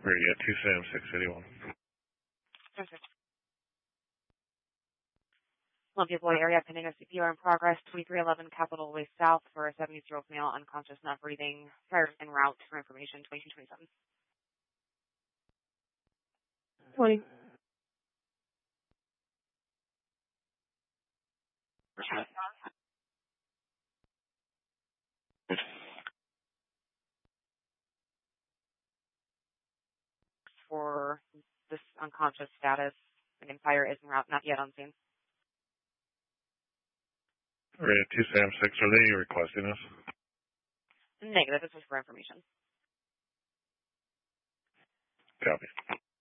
Radio 2 Sam 681. Okay. Olympia Boy area pending a CPR in progress, 2311 Capitol Way South for a 70-year-old male unconscious, not breathing. Fire en route for information, 2227. 20. For this unconscious status, again, fire is en route, not yet on scene. Radio 2 Sam 6, are they requesting us? Negative, this is for information. Copy.